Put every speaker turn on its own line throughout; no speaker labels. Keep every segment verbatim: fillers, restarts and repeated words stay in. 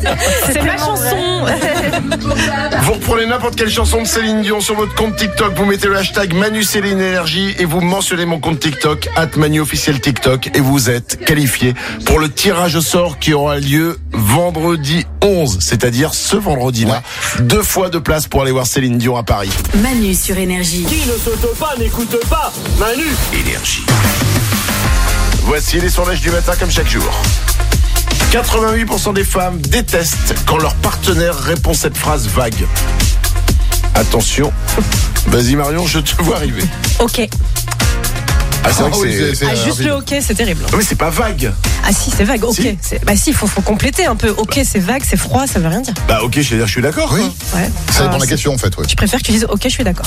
C'est ma chanson.
Vous reprenez n'importe quelle chanson de Céline Dion sur votre compte TikTok, vous mettez le hashtag Manu Céline Énergie et vous mentionnez mon compte TikTok, at Manu officiel TikTok, et vous êtes qualifié pour le tirage au sort qui aura lieu vendredi onze, c'est-à-dire ce vendredi-là. Ouais. Deux fois de place pour aller voir Céline Dion à Paris.
Manu sur Énergie.
Qui ne saute pas n'écoute pas. Manu.
Énergie. Voici les sondages du matin comme chaque jour. quatre-vingt-huit pour cent des femmes détestent quand leur partenaire répond cette phrase vague. Attention. Vas-y Marion, je te vois arriver.
Ok.
Ah, c'est vrai
Ah
que
oui,
c'est...
c'est- c'est
Ah, juste
rapide.
le ok, c'est terrible.
Ah, mais c'est pas vague.
Ah si, c'est vague. Ok.
Si.
C'est... Bah si, faut, faut compléter un peu. Ok, c'est vague, c'est froid, ça veut rien dire.
Bah ok, je veux dire, je suis d'accord.
Oui,
quoi.
Ouais.
ça dépend
Ah,
de la
c'est-
question en fait. Ouais.
Je préfère que tu dises ok, je suis d'accord.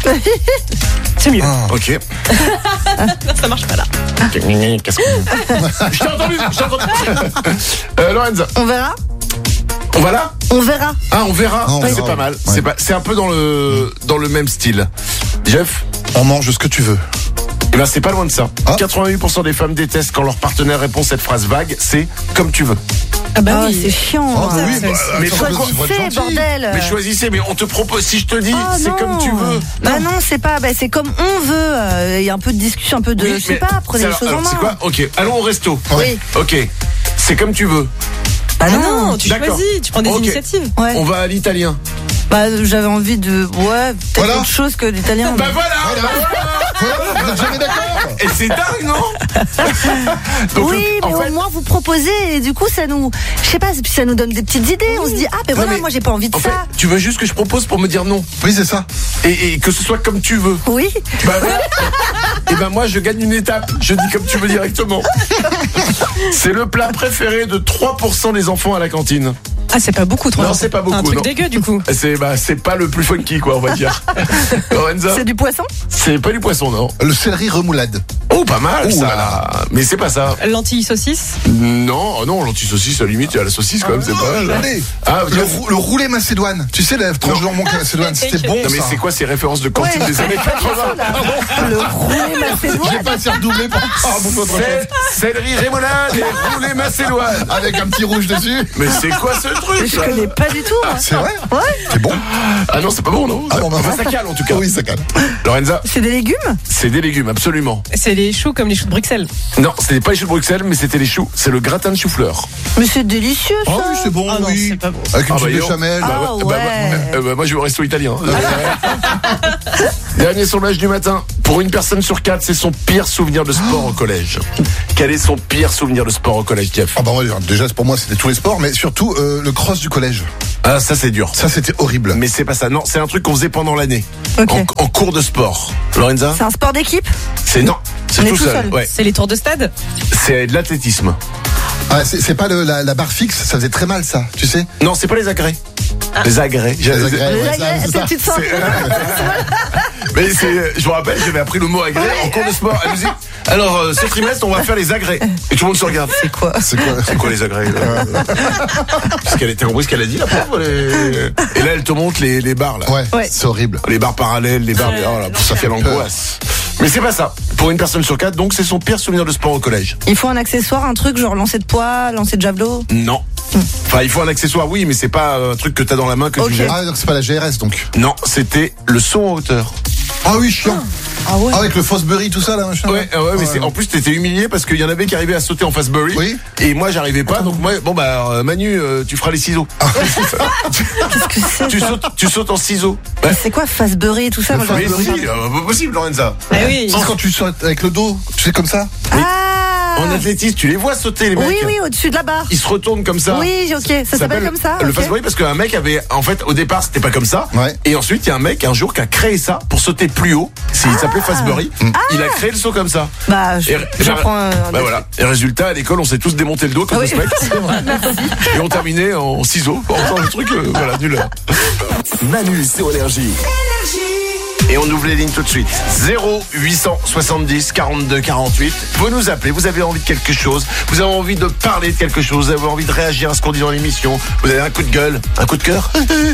C'est mieux.
Ah.
Ok.
Non, ça marche pas là.
Qu'est-ce que- Je t'ai entendu, je t'ai entendu. euh, Lorenza,
On verra.
on va là
On verra.
Ah, on verra.
Ah, on
Ah,
verra,
c'est pas
ouais.
mal.
Ouais.
C'est pas, c'est un peu dans le dans le même style. Jeff.
On mange ce que tu veux.
Eh ben c'est pas loin de ça.
Ah.
quatre-vingt-huit pour cent des femmes détestent quand leur partenaire répond cette phrase vague. C'est comme tu veux.
Ah bah
Ah,
oui.
c'est chiant.
Oh, bah
hein.
oui,
c'est-
bah,
mais
attends,
choisissez,
tu vas être
C'est
gentil.
bordel.
Mais choisissez. Mais on te propose. Si je te dis,
Oh,
c'est
non.
comme tu veux.
Bah non, c'est pas. Bah c'est comme on veut. Il y a un peu de discussion, un peu de.
Oui,
je sais
mais-
pas. Prenez les
alors,
choses en
alors,
main.
C'est quoi Ok. Allons au resto.
Oui.
Ok. C'est comme tu veux.
Bah
Ah
non.
non, tu
D'accord.
choisis, tu prends des
Ok.
initiatives.
Ouais.
On va à l'italien.
Bah j'avais envie de. Ouais. Peut-être
Voilà.
autre chose que l'italien.
Bah voilà.
Voilà. Voilà, vous êtes jamais d'accord.
Et c'est dingue, non Donc,
Oui,
en
mais
fait-
au moins vous proposez et du coup ça nous, je sais pas, puis ça nous donne des petites idées. On se dit ah ben
Non,
voilà,
mais
moi j'ai pas envie de
En fait,
ça.
tu veux juste que je propose pour me dire non.
Oui, c'est ça.
Et, et que ce soit comme tu veux.
Oui.
Bah voilà. Et ben moi je gagne une étape. Je dis comme tu veux directement. C'est le plat préféré de trois pour cent des enfants à la cantine.
Ah, c'est pas beaucoup, trop.
Non, c'est pas beaucoup,
Un truc
non.
dégueu, du coup.
C'est bah c'est pas le plus funky quoi on va dire. Lorenza,
C'est du poisson.
c'est pas du poisson non.
Le céleri remoulade.
Oh pas mal
Ouh
ça.
là là.
Mais c'est pas ça.
Lentilles saucisse.
Non, oh non, l'anti-saucisse à la limite, il y a la saucisse quand même, c'est pas mal.
Allez.
Ah,
Le, rou- le roulé macédoine. Tu sais, la tranche de jambon macédoine, c'était bon.
non mais
ça.
c'est quoi ces références de cantine
Ouais,
des années quatre-vingts
Le roulé macédoine.
J'ai pas assez redoublé pour. Ah, bon, bon, bon.
C'est céleri rémoulade et roulé macédoine.
Avec un petit rouge dessus.
Mais c'est quoi ce truc
Je
là
connais pas du tout. moi.
C'est vrai.
Ouais.
C'est bon.
Ah non, c'est pas bon non.
Ah non, bah,
Enfin,
non.
ça cale en tout cas.
Oui, ça calme.
Lorenza,
C'est des légumes.
c'est des légumes absolument.
C'est les choux comme les choux de Bruxelles.
Non, c'était pas les choux de Bruxelles, mais c'était les choux. C'est le gratin de chou-fleur.
Mais c'est délicieux ça.
Ah oui, c'est bon,
Ah non,
oui.
c'est pas bon.
Avec une
Ah bah,
petite
dis donc.
béchamel.
Ah
bah,
ouais.
bah, bah, bah, moi je vais au resto italien. Dernier sondage du matin. Pour une personne sur quatre, c'est son pire souvenir de sport au collège. Quel est son pire souvenir de sport au collège, Jeff?
Ah bah ouais, déjà pour moi c'était tous les sports, mais surtout euh, le cross du collège.
Ah ça c'est dur.
Ça c'était horrible.
Mais c'est pas ça. Non, c'est un truc qu'on faisait pendant l'année.
Ok.
En, en cours de sport. Lorenza?
C'est un sport d'équipe.
C'est non. C'est
On est
tout
tout
seul.
seul.
Ouais.
C'est les tours de stade.
C'est de l'athlétisme.
Ah, c'est c'est pas le, la, la barre fixe, ça faisait très mal ça, tu sais.
Non, c'est pas les agrès. Les agrès. J'ai-
Les agrès.
Les
ouais,
agrès,
ça, c'est
c'est
ça.
tu te sens.
Mais c'est, je vous rappelle, j'avais appris le mot agrès en cours de sport. Elle nous dit, alors euh, ce trimestre, on va faire les agrès. Et tout le monde se regarde.
C'est quoi?
C'est quoi
C'est quoi les agrès là Parce qu'elle était compris ce qu'elle a dit la pauvre. les- Et là, elle te montre les, les barres là.
Ouais,
Ouais.
c'est horrible.
Les barres parallèles, les barres.
Ouais,
Oh là,
l'enfer.
ça fait l'angoisse. Mais c'est pas ça. Pour une personne sur quatre, donc c'est son pire souvenir de sport au collège.
Il faut un accessoire, un truc genre lancer de poids, lancer de javelot.
Non. Enfin, il faut un accessoire, oui, mais c'est pas un truc que t'as dans la main que
Ok.
tu jettes.
Ah, donc c'est pas la G R S donc.
Non, c'était le saut en hauteur.
Ah oui, chiant.
Ah ouais.
Ah, avec le Fosbury, tout ça là, machin.
Ouais, ouais, mais c'est, en plus t'étais humilié parce qu'il y en avait qui arrivaient à sauter en Fastbury.
Oui.
Et moi j'arrivais pas, donc moi, bon bah euh, Manu, euh, tu feras les ciseaux.
Qu'est-ce que c'est
tu
ça?
sautes, tu sautes en ciseaux. Bah,
C'est quoi Fastbury et tout ça? Moi, j'en ai
mais
pas
si,
entendu.
euh, pas possible, Lorenza.
Ah oui.
C'est quand tu sautes avec le dos, tu sais comme ça.
Ah.
En athlétisme, tu les vois sauter les mecs.
Oui, oui, au-dessus de la barre.
Ils se retournent comme ça.
Oui, ok. Ça s'appelle comme ça.
Le
ok.
Fastbury parce qu'un mec avait, en fait, au départ c'était pas comme ça.
Ouais.
Et ensuite il y a un mec un jour qui a créé ça pour sauter plus haut. C'est, il s'appelait Fastbury. Il a créé le saut comme ça.
Bah, je-
Et,
j'apprends un.
bah voilà. Et résultat, à l'école, on s'est tous démonté le dos comme
Ah
de
oui.
ce mec. Et on terminait en ciseaux. Pourtant, le truc, euh, voilà, nul.
Manu sur Énergie.
Énergie.
Et on ouvre les lignes tout de suite. zéro huit cent soixante-dix quarante-deux quarante-huit. Vous nous appelez, vous avez envie de quelque chose, vous avez envie de parler de quelque chose, vous avez envie de réagir à ce qu'on dit dans l'émission, vous avez un coup de gueule, un coup de cœur.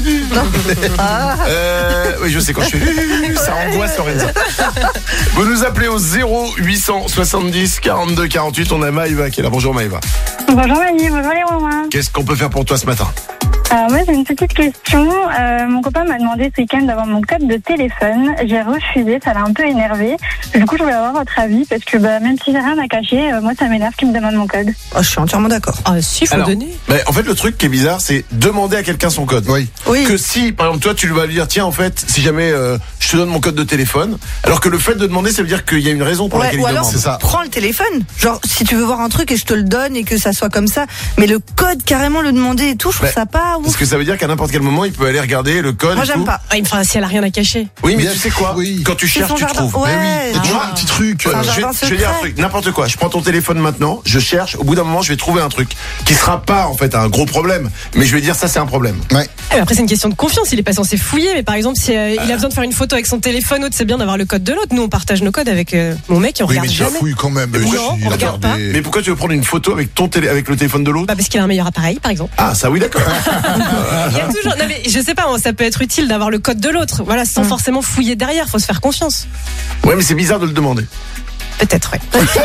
euh, oui, je sais quand je suis... Ça angoisse Lorenza. Vous nous appelez au zéro huit cent soixante-dix quarante-deux quarante-huit. On a Maïva qui est là. Bonjour Maïva.
Bonjour Manu, bonjour les Romains.
Qu'est-ce qu'on peut faire pour toi ce matin?
Alors moi j'ai une petite question. Euh, mon copain m'a demandé ce week-end d'avoir mon code de téléphone. J'ai refusé, ça l'a un peu énervé. Du coup je voulais avoir votre avis parce que bah, même si j'ai rien à cacher, euh, moi ça m'énerve qu'il me demande mon code.
Oh, je suis entièrement d'accord.
Ah si, faut
Alors,
donner.
bah, en fait, le truc qui est bizarre, c'est demander à quelqu'un son code.
Oui.
Oui.
Que si, par exemple, toi, tu lui vas lui dire, tiens, en fait, si jamais euh, je te donne mon code de téléphone, alors que le fait de demander, ça veut dire qu'il y a une raison pour
Ouais,
laquelle
ou
il
alors,
demande.
c'est ça.
prends le téléphone. Genre, si tu veux voir un truc et je te le donne et que ça soit comme ça. Mais le code, carrément, le demander et tout, je trouve
Bah,
ça pas ouf.
Parce que ça veut dire qu'à n'importe quel moment, il peut aller regarder le code.
Moi,
et
j'aime
tout.
pas.
Ah, enfin, si elle a rien à cacher.
Oui, mais
Bien
tu sais quoi?
oui.
Quand tu
C'est
cherches,
son
tu
jardin.
trouves.
Ouais.
Mais oui. Et tu vois
Ah.
un petit truc.
C'est un
euh,
Je vais,
jardin
je vais dire un
secret.
truc, n'importe quoi. Je prends ton téléphone maintenant, je cherche. Au bout d'un moment, je vais trouver un truc qui sera pas en fait un gros problème, mais je vais dire ça, c'est un problème.
Ouais.
Ah, mais après, c'est une question de confiance. Il est pas censé fouiller, mais par exemple, si euh, il a besoin de faire une photo avec son téléphone, autre, c'est bien d'avoir le code de l'autre. Nous, on partage nos codes avec euh, mon mec et on
Oui,
regarde
mais tu
jamais.
fouilles quand même.
Mais
euh,
non,
si,
on regarde pas.
regardez.
Mais pourquoi tu veux prendre une photo avec ton télé, avec le téléphone de l'autre?
Bah, parce qu'il a un meilleur appareil, par exemple.
Ah, ça oui, d'accord.
Il y a toujours. Non, mais je sais pas, ça peut être utile d'avoir le code de l'autre. Voilà, sans forcément fouiller derrière. Faut se faire confiance.
Ouais, mais c'est bizarre de le demander.
Peut-être, ouais.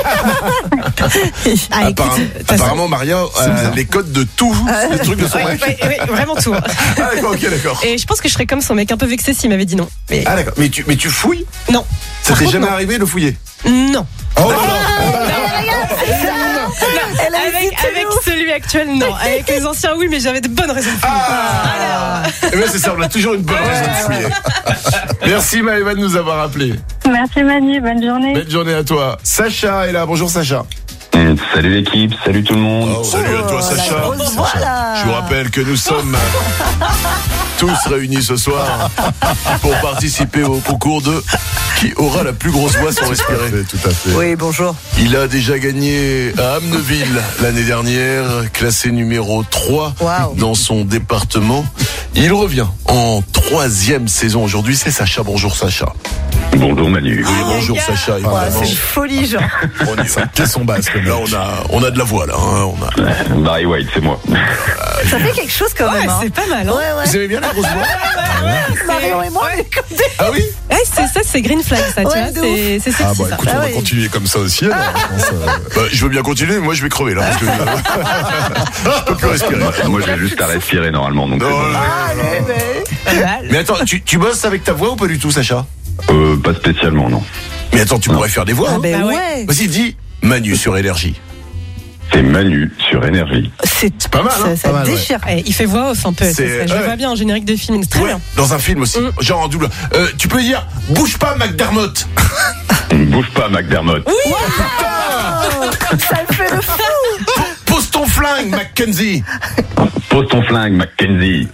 Ah, écoute,
Apparemment,
de toute façon-
apparemment, Maria a les codes de tout, les trucs de son
Ouais,
mec.
ouais, ouais, vraiment tout.
Ah d'accord, ok, d'accord.
Et je pense que je serais comme son mec, un peu vexé s'il m'avait dit non. Mais
Ah d'accord, mais tu, mais tu fouilles?
non.
Ça
Par
t'est
contre,
jamais
non.
arrivé de fouiller?
Non.
Oh là là.
Elle a
Avec,
hésité,
avec
ouf.
celui actuel, non. Avec les anciens, oui, mais j'avais de bonnes raisons de fouiller.
Ah Eh bien c'est ça, on a toujours une bonne raison de fouiller. Merci Maëva de nous avoir appelé.
Merci Manu, bonne journée.
Belle journée à toi. Sacha est là, bonjour Sacha.
Mmh, salut l'équipe, salut tout le monde.
Oh, salut à toi
Oh, la
Sacha.
grosse voix, là.
Je vous rappelle que nous sommes tous réunis ce soir pour participer au concours de qui aura la plus grosse voix sans respirer.
Tout à fait.
Oui, bonjour.
Il a déjà gagné à Amneville l'année dernière, classé numéro trois
Wow.
dans son département. Il revient en troisième saison aujourd'hui, c'est Sacha. Bonjour Sacha.
Bonjour Manu.
Oui, bonjour
gars.
Sacha.
Ouais,
évidemment.
c'est une folie, genre.
On y va.
Caisson basse, comme
Là, on a, on a de la voix, là. hein, on a...
Barry White, c'est moi.
Ça fait quelque chose quand
Ouais,
même. hein.
c'est pas mal, hein.
Ouais, ouais.
Vous aimez bien la grosse voix?
Marion et moi, on est comme des-
Ah oui?
Ouais, c'est ça, c'est green flag, ça, tu
Ouais,
vois.
de
C'est c'est sexy,
Ah bah
ça.
écoute,
Ah
on va
oui.
continuer comme ça aussi. alors, je pense, euh,
Bah, je veux bien continuer, mais moi je vais crever là. Parce que, je peux plus respirer.
Moi, moi, je vais juste à respirer normalement. Donc
Non,
c'est bon.
non,
Allez, mais-
Pas mal.
mais attends, tu, tu bosses avec ta voix ou pas du tout, Sacha?
Euh, pas spécialement, non.
Mais attends, tu pourrais faire des voix.
Ah
hein.
ben
Bah ouais.
ouais.
Vas-y, dis Manu sur Énergie.
C'est Manu sur Énergie.
C'est
pas mal, hein.
Ça, ça
Pas mal, ouais.
déchire.
Eh, il fait voix off un peu. ça,
C'est-
ça, je
ouais.
vois bien en générique de film, c'est très
Ouais,
bien.
dans un film aussi,
Mm.
genre en double. Euh, tu peux dire bouge pas McDermott.
Bouge pas, McDermott.
Ça me fait le fou.
Pose ton flingue, Mackenzie.
Pose ton flingue, Mackenzie.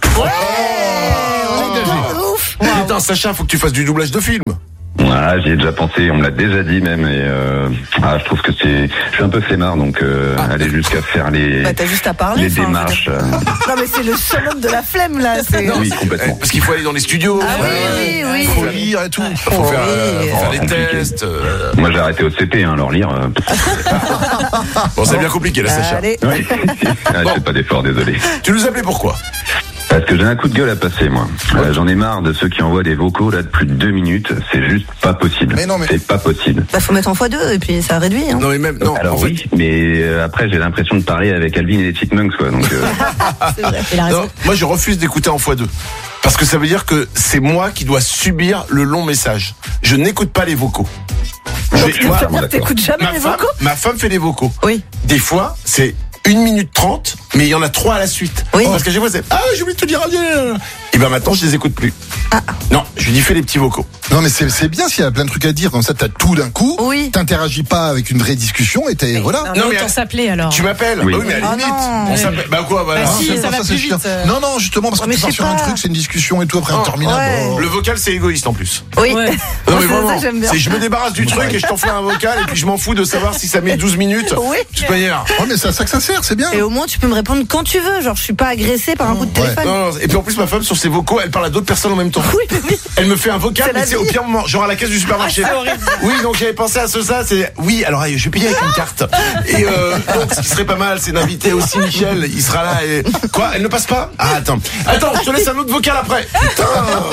Ouf.
Putain, Sacha, faut que tu fasses du doublage de film.
Ah, j'y ai déjà pensé, on me l'a déjà dit même. Et euh, ah, je trouve que c'est. Je suis un peu flemmard, donc euh, aller jusqu'à faire les,
Bah t'as juste à parler.
les
enfin, je veux
démarches.
dire.
euh,
Non mais c'est le summum de la flemme là. C'est...
oui,
Eh,
complètement.
Parce qu'il faut aller dans les studios.
Ah oui, oui, oui.
Faut lire et tout. Faut
Oh,
faire, euh,
oui.
faut faire
Oh,
des
compliqué.
tests. euh.
Moi, j'ai arrêté au C P, hein, alors lire. euh,
Bon, c'est bien compliqué là, Sacha.
Allez.
Oui. Ah, je fais pas d'effort, désolé.
Tu nous appelais pourquoi?
Parce que j'ai un coup de gueule à passer, moi. Euh, j'en ai marre de ceux qui envoient des vocaux là de plus de deux minutes. C'est juste pas possible.
Mais non, mais-
C'est pas possible.
Bah faut mettre en fois deux et puis ça réduit. Hein.
Non, mais même, non,
Alors
en fait,
oui, mais euh, après j'ai l'impression de parler avec Alvin et les Chipmunks, quoi. Donc euh,
C'est vrai.
Il a raison.
non, moi je refuse d'écouter en fois deux. Parce que ça veut dire que c'est moi qui dois subir le long message. Je n'écoute pas les vocaux. Je
Donc,
vais-
tu veux
moi,
faire-
C'est-à-dire, t'écoutes jamais
ma,
les
femme,
vocaux.
ma femme fait les vocaux.
Oui.
Des fois, c'est une minute trente, mais il y en a trois à la suite.
Oui.
Parce que chaque fois, c'est ah, j'ai oublié de te dire. Et ben maintenant, je les écoute plus.
Ah.
Non, je lui dis fais les petits vocaux.
Non mais c'est c'est bien s'il y a plein de trucs à dire, comme ça t'as tout d'un coup,
Oui.
t'interagis pas avec une vraie discussion et t'es voilà.
Non,
Non, mais
autant
elle-
s'appeler alors.
Tu m'appelles.
Oui.
Bah oui, mais à la
Ah
limite,
non.
on s'appelle. Bah quoi, voilà.
Bah si,
c'est
ça
pas
va
c'est
plus
chiant.
vite, euh.
Non non justement parce que
Mais
tu
je
pars
sais
sur un
pas.
truc, c'est une discussion et tout après
Non.
interminable.
Ouais.
Oh.
Le vocal, c'est égoïste en plus.
Oui.
Ouais.
Non,
Moi,
mais
ça,
vraiment,
ça, j'aime bien.
c'est je me débarrasse du truc et je t'envoie un vocal et puis je m'en fous de savoir si ça met douze minutes.
Oui.
De toute manière.
Ouais, mais c'est à ça que ça sert, c'est bien.
Et au moins tu peux me répondre quand tu veux. Genre je suis pas agressée par un bout de
Ouais.
téléphone.
Non, non, et puis en plus, ma femme, sur ses vocaux, elle parle à d'autres personnes en même temps.
Oui, mais oui.
Elle me fait un vocal,
C'est
mais
la
c'est au
vie.
pire moment, genre à la caisse du supermarché.
Ah, c'est horrible.
Oui, donc j'avais pensé à ce ça, c'est oui, alors allez, je vais payer avec une carte. Et euh, donc ce qui serait pas mal, c'est d'inviter aussi Michel, il sera là et quoi, elle ne passe pas? Ah attends. Attends, je te laisse un autre vocal après. Putain.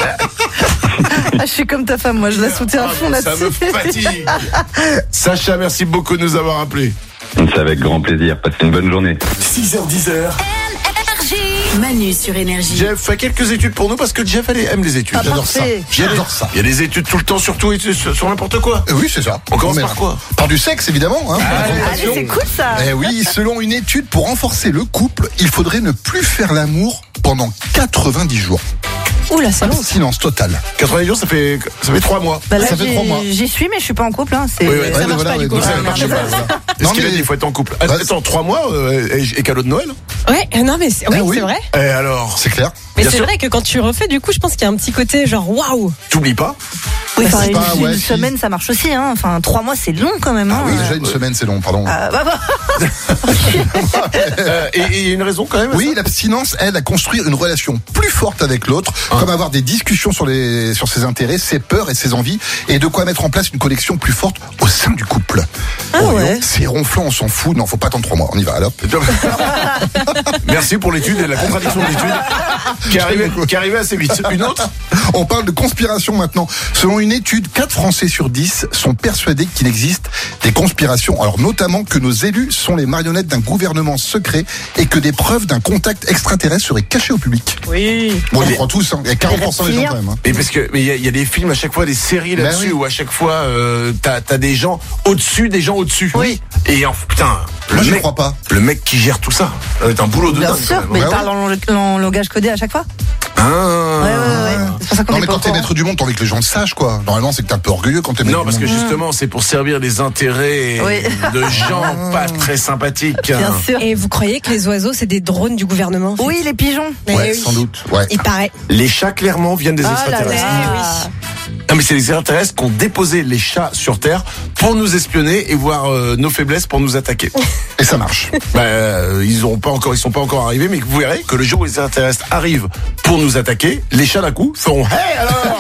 Ah, je suis comme ta femme, moi, je la soutiens à fond
Ah, ça
là-dessus.
me fatigue. Sacha, merci beaucoup de nous avoir appelés.
C'est avec grand plaisir. Passez une bonne journée.
six heures dix heures.
Manu sur Énergie.
Jeff fait quelques études pour nous parce que Jeff elle aime les études.
Ah,
J'adore ça.
parfait.
J'adore ça.
Il y a des études tout le temps sur tout et sur, sur n'importe quoi.
Euh, Oui, c'est ça.
On commence
Mais-
par quoi?
Par du sexe, évidemment. Hein,
Allez, c'est cool ça.
Eh oui, selon une étude, pour renforcer le couple, il faudrait ne plus faire l'amour pendant quatre-vingt-dix jours.
Oula, c'est long.
Silence total.
quatre-vingts jours, ça fait ça fait trois mois.
Bah là,
Ça fait
j'y-
trois mois.
J'y suis, mais je suis pas en couple. Hein. C'est...
Oui, oui,
Ça
Ouais,
marche
voilà,
pas, du
ouais,
coup.
donc ça
Ah,
marche
merde.
pas, voilà.
Est-ce
Non,
qu'il a
mais-
dit faut être en couple?
Ouais.
Attends, trois mois euh, et, et cadeau de Noël?
Ouais, non, mais c'est, oui,
Ah oui.
c'est vrai.
Et alors?
C'est clair.
Mais
Bien
c'est
sûr.
vrai que quand tu refais, du coup, je pense qu'il y a un petit côté genre waouh.
T'oublies pas?
Oui,
Bah,
enfin,
c'est
une,
pas- ouais,
une
si.
semaine, ça marche aussi. Hein. Enfin, trois mois, c'est long quand même.
Ah
Hein.
oui, déjà une semaine, c'est long, pardon.
Ah, bah, bah.
Euh, et et il y a une raison quand même? à
Oui,
ça
l'abstinence aide à construire une relation plus forte avec l'autre, comme avoir des discussions sur les sur ses intérêts, ses peurs et ses envies, et de quoi mettre en place une connexion plus forte au sein du couple.
Ah
Oh,
ouais.
non, c'est ronflant, on s'en fout. Non, faut pas attendre trois mois. On y va, alors.
Merci pour l'étude et la contradiction de l'étude qui arrivait, qui arrivait assez vite. Une autre?
On parle de conspiration maintenant. Selon une étude, quatre Français sur dix sont persuadés qu'il existe des conspirations. Alors notamment que nos élus sont les marionnettes d'un gouvernement secret et que des preuves d'un contact extraterrestre seraient cachées au public.
Oui.
Bon, on y croit tous. Hein. Il y a quarante pour cent des gens quand même. Hein.
Mais parce que mais il y, a- il y a des films à chaque fois, des séries
Ben
là-dessus
oui.
où à chaque fois euh, t'as t'as des gens au-dessus, des gens au-dessus.
Oui.
Et en, putain, le
Moi, j'y
mec,
crois pas.
le mec qui gère tout ça, ça va être un boulot de
Bien
dingue.
sûr,
quand
mais
même.
il
Ouais,
parle en, en langage codé à chaque fois.
Ah.
Ouais, ouais, ouais. C'est pour ça qu'on
Non,
est
mais
pas
quand
au
t'es
courant.
maître du monde, t'as envie que les gens le sachent, quoi. Normalement, c'est que t'es un peu orgueilleux quand t'es maître
Non,
du
parce que
monde.
justement, c'est pour servir les intérêts
Oui.
de gens pas très sympathiques.
Bien sûr.
Et vous croyez que les oiseaux, c'est des drones du gouvernement?
Oui, les pigeons.
Eh
Ouais,
oui.
sans doute. Ouais.
Il paraît.
Les chats, clairement, viennent des
Ah là
extraterrestres.
là.
Non, mais c'est les extraterrestres qui ont déposé les chats sur Terre pour nous espionner et voir euh, nos faiblesses pour nous attaquer.
Et ça marche.
bah, euh, ils ont pas encore, ils sont pas encore arrivés, mais vous verrez que le jour où les extraterrestres arrivent pour nous attaquer, les chats d'un coup feront hey alors.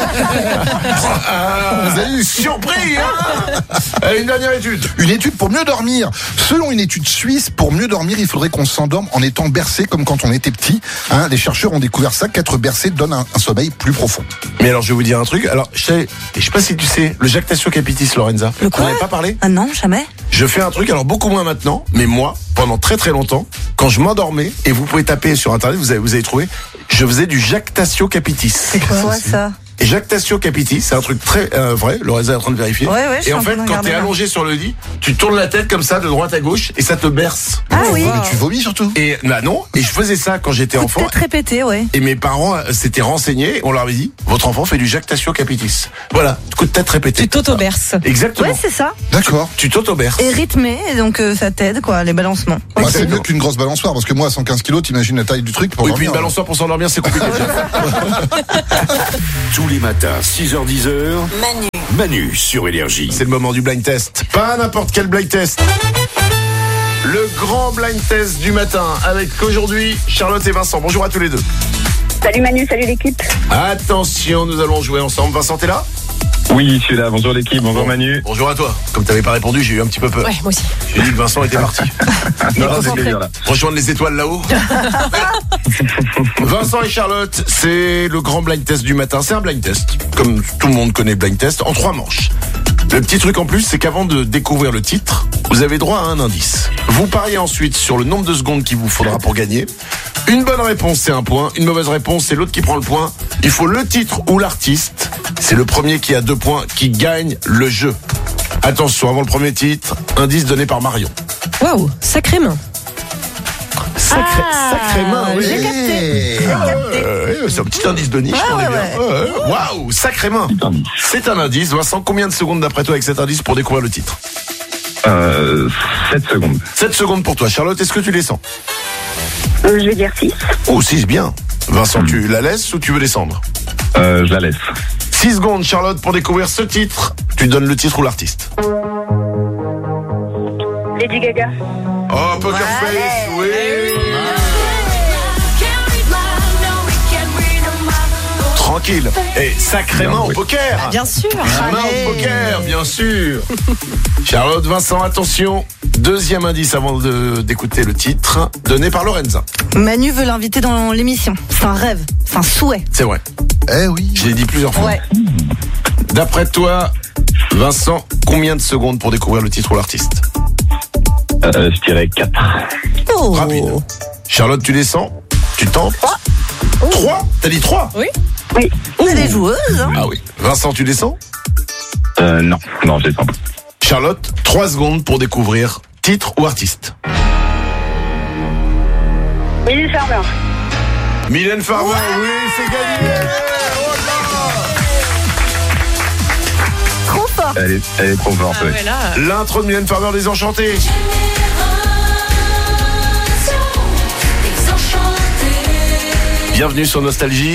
Ah,
Vous avez eu
surpris, hein. Allez, une dernière étude.
Une étude pour mieux dormir. Selon une étude suisse, pour mieux dormir, il faudrait qu'on s'endorme en étant bercé comme quand on était petit. Hein, les chercheurs ont découvert ça, qu'être bercé donne un, un sommeil plus profond.
Mais alors, je vais vous dire un truc. Alors, je sais, je sais pas si tu sais, le jactatio capitis, Lorenza.
Le quoi
On n'avait pas parlé.
Ah non, jamais.
Je fais un truc, alors beaucoup moins maintenant, mais moi, pendant très très longtemps, quand je m'endormais, et vous pouvez taper sur internet, vous avez, vous avez trouvé, je faisais du jactatio capitis.
C'est quoi ça?
Et jactatio capitis, c'est un truc très euh, vrai, Lorenza est en train de vérifier.
Ouais, ouais, je suis
et
en
en
train
fait,
de
quand
regarder,
t'es
là.
allongé sur le lit, tu tournes la tête comme ça, de droite à gauche, et ça te berce.
Ah oui.
Mais tu vomis surtout.
Et là, non, et je faisais ça quand j'étais
Coup de
enfant.
tête répété, ouais.
Et mes parents euh, s'étaient renseignés, on leur avait dit, votre enfant fait du jactatio capitis. Voilà, coup de tête répété.
Tu t'auto-berces.
Exactement.
Ouais, c'est ça.
D'accord.
Tu t'auto-berces.
Et rythmé, et donc euh, ça t'aide, quoi, les balancements.
Moi, c'est
Exactement.
mieux qu'une grosse balançoire, parce que moi, à cent quinze kilos, t'imagines la taille du truc pour
Oui, puis une
dormir.
balançoire pour s'endormir, c'est compliqué.
Tous les matins, six heures dix heures.
Manu.
Manu sur Énergie.
C'est le moment du blind test. Pas n'importe quel blind test. Le grand blind test du matin avec aujourd'hui Charlotte et Vincent. Bonjour à tous les deux.
Salut Manu, salut l'équipe.
Attention, nous allons jouer ensemble. Vincent, t'es là?
Oui, je suis là. Bonjour l'équipe. Bonjour Manu.
Bonjour à toi. Comme t'avais pas répondu, j'ai eu un petit peu peur.
Ouais, moi aussi.
J'ai dit que Vincent était parti.
Non, non, c'est plaisir là.
Rejoindre les étoiles là-haut. Vincent et Charlotte, c'est le grand blind test du matin. C'est un blind test, comme tout le monde connaît blind test, en trois manches. Le petit truc en plus, c'est qu'avant de découvrir le titre, vous avez droit à un indice. Vous pariez ensuite sur le nombre de secondes qu'il vous faudra pour gagner. Une bonne réponse, c'est un point. Une mauvaise réponse, c'est l'autre qui prend le point. Il faut le titre ou l'artiste. C'est le premier qui a deux points qui gagne le jeu. Attention, avant le premier titre, indice donné par Marion.
Waouh, sacrée main.
Sacré,
Ah,
sacrée main, oui.
j'ai capté.
Euh, c'est un petit indice de niche, on est bien. Ouais, ouais. Waouh, sacrée main. C'est un indice. Vincent, combien de secondes d'après toi avec cet indice pour découvrir le titre?
Euh, sept secondes.
sept secondes pour toi. Charlotte, est-ce que tu les sens?
Euh, je vais dire six.
Oh, six, bien. Vincent, tu la laisses ou tu veux descendre?
Euh, je la laisse.
six secondes, Charlotte, pour découvrir ce titre. Tu donnes le titre ou l'artiste?
Lady Gaga.
Oh, Poker Face, oui. tranquille. Et sacrément au poker.
Ah, bien sûr.
Main au poker, bien sûr. Charlotte, Vincent, attention. Deuxième indice avant de, d'écouter le titre, donné par Lorenza.
Manu veut l'inviter dans l'émission. C'est un rêve, c'est un souhait.
C'est vrai.
Eh oui.
Je l'ai dit plusieurs fois.
Ouais.
D'après toi, Vincent, combien de secondes pour découvrir le titre ou l'artiste?
Euh, je dirais quatre.
Oh.
Rapide. Charlotte, tu descends? Tu tentes? trois. T'as dit trois?
Oui.
Oui.
C'est des joueuses. Hein.
Ah oui. Vincent, tu descends?
Euh, non, non, je descends pas.
Charlotte, trois secondes pour découvrir titre ou artiste.
Mylène Farmer.
Mylène Farmer, oui, c'est gagné.
Trop fort.
Elle est, elle est trop forte,
Ah
ouais.
ouais, là.
L'intro de Mylène Farmer des Enchantés. Bienvenue sur Nostalgie.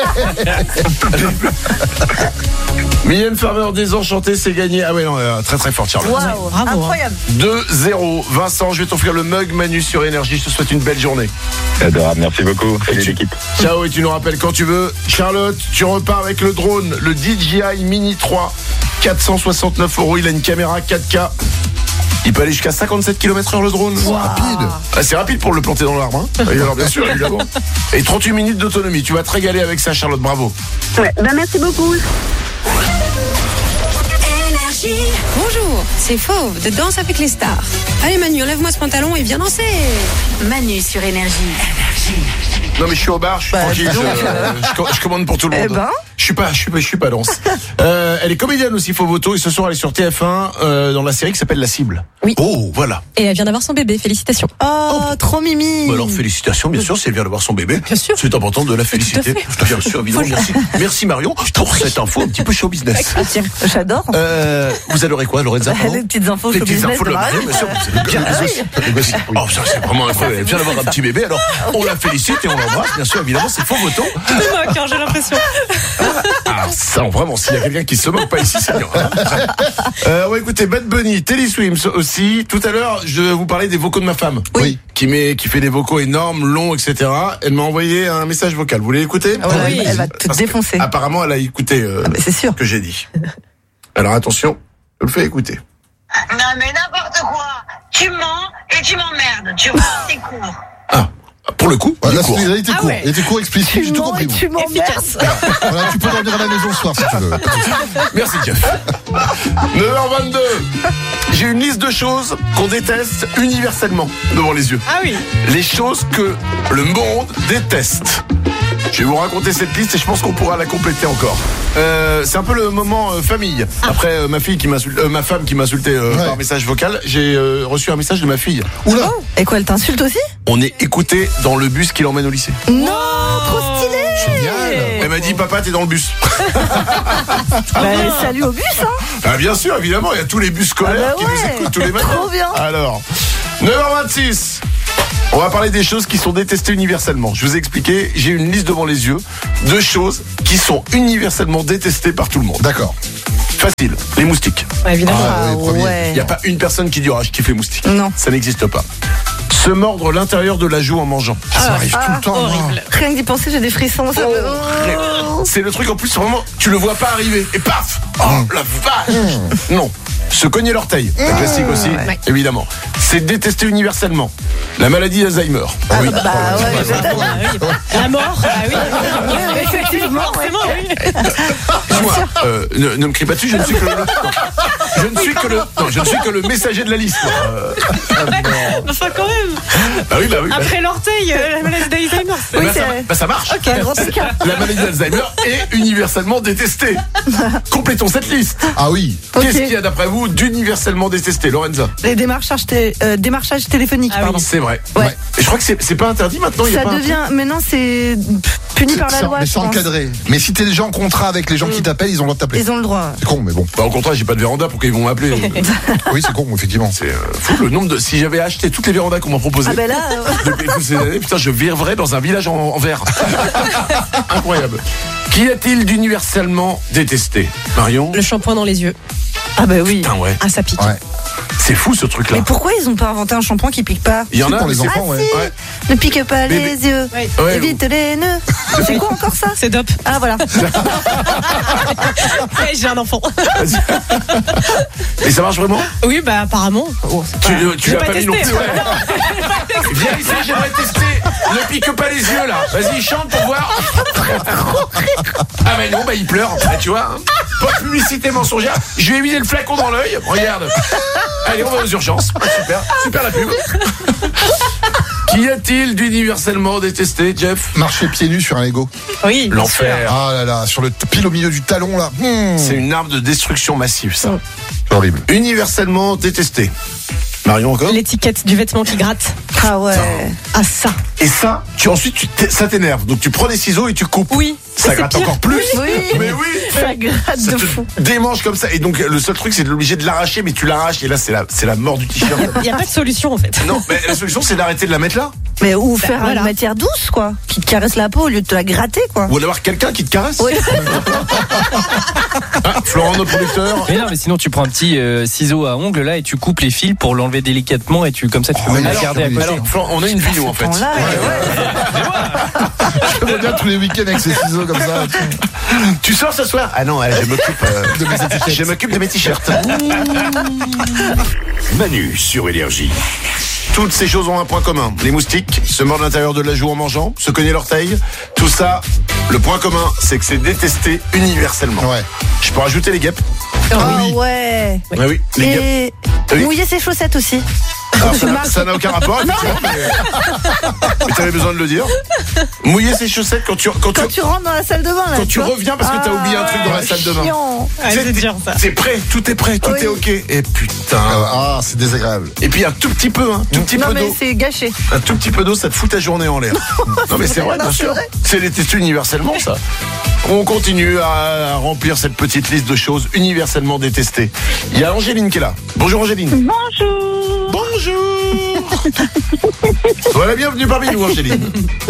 Mylène Farmer Désenchantée, c'est gagné. Ah ouais, non, euh, très très fort, Charlotte.
Waouh,
Bravo,
incroyable.
deux zéro. Vincent, je vais t'offrir le mug Manu sur Énergie. Je te souhaite une belle journée.
Adorable, merci beaucoup.
Et
Salut
tu-
l'équipe.
Ciao, et tu nous rappelles quand tu veux. Charlotte, tu repars avec le drone, le D J I Mini trois. quatre cent soixante-neuf euros. Il a une caméra quatre K. Il peut aller jusqu'à cinquante-sept kilomètres heure le drone.
Rapide.
Ah, c'est rapide pour le planter dans l'arbre. Hein. Et alors, bien sûr, évidemment. Et trente-huit minutes d'autonomie. Tu vas te régaler avec ça, Charlotte. Bravo.
Ouais, bah merci beaucoup.
Bonjour, c'est Fauve de Danse avec les stars. Allez Manu, enlève-moi ce pantalon et viens danser.
Manu sur Énergie.
Non mais je suis au bar, je suis
Bah,
tranquille,
dis donc.
je, je co- je commande pour tout le monde.
Eh ben.
Je suis pas, je suis pas, je suis pas dense. Euh, elle est comédienne aussi, Fauvoto, et ce soir elle est sur T F un euh, dans la série qui s'appelle La Cible.
Oui.
Oh, voilà.
Et elle vient d'avoir son bébé, félicitations.
Oh, trop mimi.
Bah alors félicitations, bien sûr, si elle vient d'avoir son bébé.
Bien sûr.
C'est important de la féliciter. Bien sûr, évidemment, merci. Merci Marion pour cette info un petit peu show business.
J'adore.
Euh, vous adorez quoi, Lorenza? pardon
Les petites infos
Les
show
petites
business
infos de
de
la
Marie.
mariée, bien sûr.
Ah
Oh, ça c'est vraiment incroyable. Elle vient d'avoir un petit bébé, alors on la félicite et on l'embrasse, bien sûr, évidemment, c'est Fauvoto.
Tu te moques, hein, j'ai l'impression.
Ah, ça, vraiment, s'il y a quelqu'un qui se moque pas ici, c'est bien. Hein. Euh, ouais, écoutez, Bad Bunny, Telly Swims aussi. Tout à l'heure, je vous parlais des vocaux de ma femme.
Oui.
Qui met, qui fait des vocaux énormes, longs, et cetera. Elle m'a envoyé un message vocal. Vous voulez écouter?
Ah ouais,
Oui.
elle va te
Parce que,
défoncer.
apparemment, elle a écouté euh,
Ah bah, c'est sûr.
ce que j'ai dit. Alors attention, je le fais écouter.
Non mais n'importe quoi. Tu mens et tu m'emmerdes. Tu vois, c'est court.
Ah, pour le coup,
Voilà,
du court.
il a été
Ah
court.
ouais.
Il était court, explicite,
Tu
j'ai tout
mens
compris.
et
moi.
tu m'emmerdes.
Efficace.
Voilà, tu peux dormir à la maison ce soir si tu veux.
Merci Jeff. neuf heures vingt-deux. J'ai une liste de choses qu'on déteste universellement devant les yeux.
Ah oui.
Les choses que le monde déteste. Je vais vous raconter cette liste et je pense qu'on pourra la compléter encore. Euh, c'est un peu le moment euh, famille. Après euh, ma fille qui m'insulte, euh, ma femme qui m'insultait euh,
Ouais.
par message vocal, j'ai euh, reçu un message de ma fille.
Oula.
Et quoi, elle t'insulte aussi?
On est écouté dans le bus qui l'emmène au lycée.
Non, trop stylé.
Génial.
Elle m'a dit papa t'es dans le bus.
Bah, salut au bus, hein.
Ah bien sûr évidemment il y a tous les bus scolaires
Ah bah
qui nous
ouais.
écoutent tous les matins.
Trop bien.
Alors neuf heures vingt-six. On va parler des choses qui sont détestées universellement. Je vous ai expliqué, j'ai une liste devant les yeux de choses qui sont universellement détestées par tout le monde.
D'accord.
Facile, les moustiques.
Ouais, évidemment.
Ah,
Ah
oui, premier.
ouais.
Il n'y a pas une personne qui dira je kiffe les moustiques.
Non.
Ça n'existe pas. Se mordre l'intérieur de la joue en mangeant.
Ça arrive tout le temps. moi.
Horrible.
Rien que d'y penser, j'ai des frissons. Ça me- Oh.
C'est le truc en plus vraiment, tu le vois pas arriver et paf. Oh la vache. Non. Se cogner l'orteil, la classique aussi,
Ouais.
évidemment. C'est détesté universellement. La maladie d'Alzheimer.
Ah
Oui.
bah ouais, peut-être.
Ah oui. La mort. Ah oui.
Ouais, effectivement,
Forcément, oui.
Dis-moi, euh, ne, ne me crie pas dessus, je ne suis que le, non. je ne suis que le, non, je ne suis que le messager de la liste. moi. Euh,
Enfin, quand même.
bah oui, bah oui. bah-
Après l'orteil, euh, la maladie d'Alzheimer.
bah,
oui,
ça,
c'est-
bah, ça marche.
Ok, en tout cas.
La maladie d'Alzheimer est universellement détestée. Complétons cette liste.
Ah oui.
Qu'est-ce
Ok.
qu'il y a d'après vous d'universellement détesté, Lorenza?
Les démarchages, té- euh, démarchages téléphoniques,
Ah oui.
pardon.
C'est vrai.
Ouais.
Et je crois que c'est c'est pas interdit maintenant. Il y a
Ça
pas un-
devient, maintenant c'est puni par la
C'est-
loi.
mais
je
c'est
pense.
encadré. Mais si t'es déjà en contrat avec les gens qui t'appellent, ils ont le droit de t'appeler.
Ils ont le droit.
C'est con, mais bon.
Bah, au contraire, j'ai pas de véranda pour qu'ils vont m'appeler.
Oui, c'est con, effectivement.
C'est euh, fou le nombre de. Si j'avais acheté toutes les vérandas qu'on m'a proposées
Ah ben là, euh,
depuis toutes ces années, putain, je vivrais dans un village en, en verre. Incroyable. Qu'y a-t-il d'universellement détesté, Marion?
Le shampoing dans les yeux.
ah bah oui.
Putain, ouais.
Ah, ça pique.
Ouais.
C'est fou ce truc-là.
Mais pourquoi ils ont pas inventé un shampoing qui pique pas?
Il y en
C'est
a
pour les
mais c'est-
enfants,
Ah
ouais.
si,
Ouais.
ne pique pas
Mais-
les yeux,
Ouais,
évite les nœuds. C'est quoi encore ça?
C'est dope.
Ah voilà.
Ouais, j'ai un enfant.
Et ça marche vraiment?
Oui, bah apparemment. Oh,
Tu,
pas-
tu
j'ai
l'as pas,
pas
mis non
testé.
plus, ouais. Viens ici, j'aimerais tester. Ne pique pas les yeux là. Vas-y, chante pour voir. Ah mais non, bah il pleure. Bah, tu vois, hein. Pas de publicité mensongère. Je lui ai mis le flacon dans l'œil. Regarde. Allez, on va aux urgences. Ah, super, super la pub. Qu'y a-t-il d'universellement détesté, Jeff?
Marcher pieds nus sur un Lego.
Oui. bien
L'enfer.
Ah là là, sur le pile au milieu du talon là. Mmh.
C'est une arme de destruction massive, ça.
C'est horrible.
Universellement détesté. Marion encore?
sûr. L'étiquette du vêtement qui gratte.
Ah ouais.
Ah ça.
Et ça, tu ensuite tu t'é- ça t'énerve. Donc tu prends des ciseaux et tu coupes.
Oui.
Ça
C'est
gratte
pire.
encore plus.
Oui.
Mais oui.
Ça gratte
Ça
de
te
fou.
démange comme ça. Et donc le seul truc c'est de l'obliger de l'arracher, mais tu l'arraches et là c'est la c'est la mort du t-shirt.
Il n'y a pas de solution en fait.
Non, mais la solution c'est d'arrêter de la mettre là.
Mais ou faire
voilà.
une matière douce quoi, qui te caresse la peau au lieu de te la gratter quoi.
Ou d'avoir quelqu'un qui te caresse.
Oui.
Ah, Florent, notre producteur.
Mais non, mais sinon tu prends un petit euh, ciseau à ongles là et tu coupes les fils pour l'enlever délicatement et tu comme ça tu peux
Oh,
même la
alors,
garder à côté.
Alors, Florent, on a une vidéo en fait.
Là,
Je me bien tous les week-ends avec ces ciseaux comme ça.
Tu sors ce soir? Ah non, allez, je m'occupe euh, de mes étiquettes. Je m'occupe de mes t-shirts.
Manu sur Énergie.
Toutes ces choses ont un point commun. Les moustiques se mordent l'intérieur de la joue en mangeant, se cogner l'orteil. Tout ça, le point commun, c'est que c'est détesté universellement.
Ouais.
Je peux rajouter les guêpes.
Ah ouais.
Oui, oui, les guêpes.
Et
Oui.
mouiller ses chaussettes aussi.
Alors,
tu
ça n'a-
marches.
ça n'a aucun rapport, effectivement, mais, mais t'avais besoin de le dire. Mouiller ses chaussettes quand tu quand,
Quand
tu,
tu rentres dans la salle de bain là.
quand tu
vois.
reviens parce que t'as oublié un truc dans la salle de bain.
Chiant.
Ah,
C'est-
c'est dur ça.
C'est prêt, tout est prêt, tout
Oui.
est ok. Et putain.
Ah, c'est désagréable.
Et puis un tout petit peu, hein, tout petit
Non
peu
mais
d'eau.
c'est gâché.
Un tout petit peu d'eau, ça te fout ta journée en l'air. Non mais c'est vrai,
Non,
bien
c'est
sûr.
vrai.
C'est détesté universellement ça. On continue à, à remplir cette petite liste de choses universellement détestées. Il y a Angéline qui est là. Bonjour Angéline.
Bonjour.
Bonjour. Sois la bienvenue parmi nous Angéline.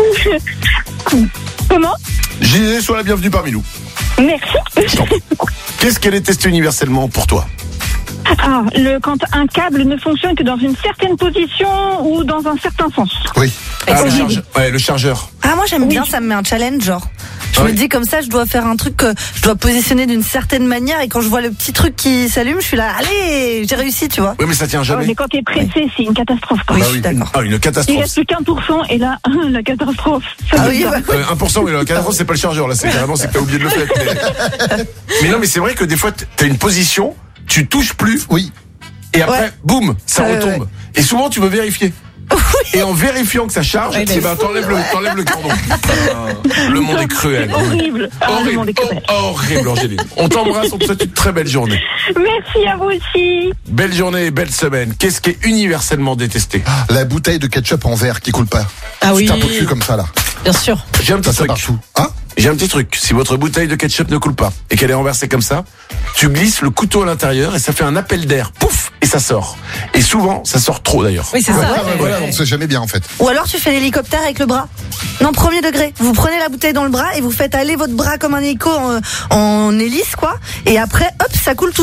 Comment?
Je disais sois la bienvenue parmi nous.
Merci.
Qu'est-ce qu'elle est testée universellement pour toi?
Ah, le, quand un câble ne fonctionne que dans une certaine position ou dans un certain sens.
Oui.
Ah, le, charge- ouais, le chargeur.
Ah moi j'aime bien, ça me met un challenge genre. Je
Ah
me
oui.
dis comme ça, je dois faire un truc que je dois positionner d'une certaine manière et quand je vois le petit truc qui s'allume, je suis là, allez, j'ai réussi, tu vois.
Oui mais ça tient
Ah,
jamais.
mais quand t'es pressé, c'est une catastrophe. Quoi.
Oui,
Bah
je suis d'accord.
Ah, une
Il
catastrophe.
reste plus qu'un pour cent et là, la catastrophe. Ça
Ah
me
oui,
dit
ouais.
pas.
Euh, un pour cent, mais la catastrophe, c'est pas le chargeur, là, c'est carrément, c'est que t'as oublié de le faire. Mais... mais non, mais c'est vrai que des fois, t'as une position, tu touches plus,
Oui.
et après,
Ouais.
boum, ça
Ouais,
retombe.
ouais.
Et souvent, tu veux vérifier. Et en vérifiant que ça charge,
Ouais,
eh
mais-
ben, t'enlèves le, t'enlèves le cordon. Putain, le monde est cruel.
Horrible. Ah, le
Horrible,
monde est cruel.
oh, horrible, Angéline. On t'embrasse, on te souhaite une très belle journée.
Merci à vous aussi.
Belle journée et belle semaine. Qu'est-ce qui est universellement détesté?
La bouteille de ketchup en verre qui coule pas.
Ah
Tu
oui.
tapes au cul comme ça là.
Bien sûr.
J'ai un petit
Ça, ça
truc.
partout. Hein?
J'ai un petit truc. Si votre bouteille de ketchup ne coule pas et qu'elle est renversée comme ça, tu glisses le couteau à l'intérieur et ça fait un appel d'air. Pouf! Et ça sort. Et souvent, ça sort trop d'ailleurs.
Oui, c'est
Ah,
ça.
ouais,
ouais.
voilà, on sait jamais bien en fait.
Ou alors tu fais l'hélicoptère avec le bras. Non, premier degré. Vous prenez la bouteille dans le bras et vous faites aller votre bras comme un hélico en, en hélice quoi. Et après, hop, ça coule tout